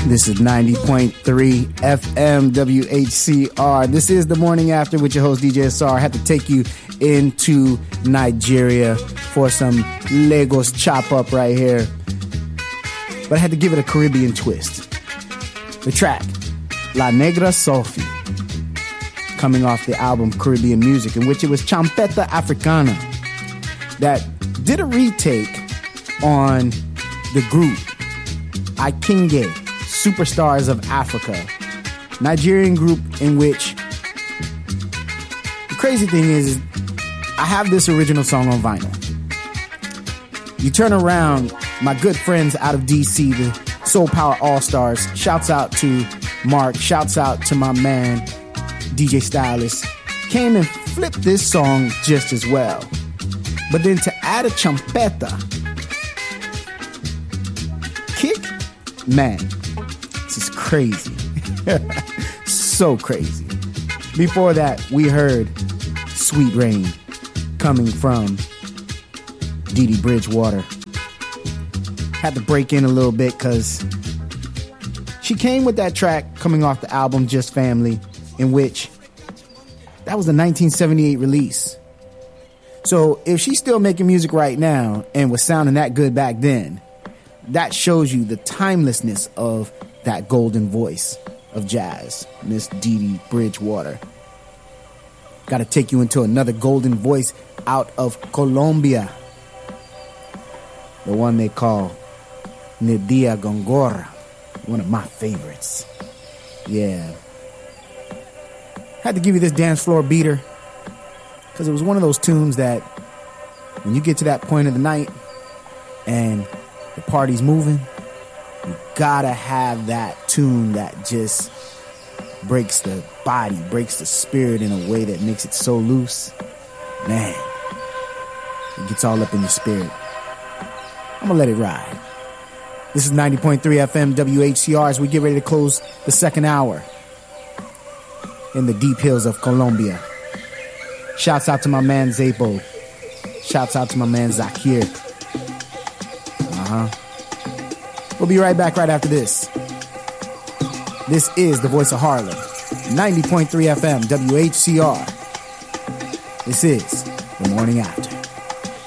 This is 90.3 FM WHCR. This is the morning after with your host DJ SR. I had to take you into Nigeria for some Lagos chop up right here. But I had to give it a Caribbean twist. The track, La Negra Sophie, coming off the album Caribbean Music, in which it was Champeta Africana that did a retake on the group Ikinge, Superstars of Africa, Nigerian group in which the crazy thing is I have this original song on vinyl. You turn around, my good friends out of DC, the Soul Power All-Stars, shouts out to Mark, shouts out to my man DJ Stylist, came and flipped this song just as well. But then to add a champeta kick, man, this is crazy. So crazy. Before that, we heard Sweet Rain coming from Dee Dee Bridgewater. Had to break in a little bit because she came with that track coming off the album Just Family, in which that was the 1978 release. So if she's still making music right now and was sounding that good back then, that shows you the timelessness of that golden voice of jazz, Miss Dee Dee Bridgewater. Got to take you into another golden voice out of Colombia. The one they call Nidia Gongora. One of my favorites. Yeah. Had to give you this dance floor beater because it was one of those tunes that when you get to that point of the night and the party's moving, you gotta have that tune that just breaks the body, breaks the spirit in a way that makes it so loose. Man, it gets all up in your spirit. I'm gonna let it ride. This is 90.3 FM WHCR as we get ready to close the second hour in the deep hills of Colombia. Shouts out to my man Zapo. Shouts out to my man Zakir. We'll be right back right after this. This is the voice of Harlem, 90.3 FM WHCR. This is the morning after.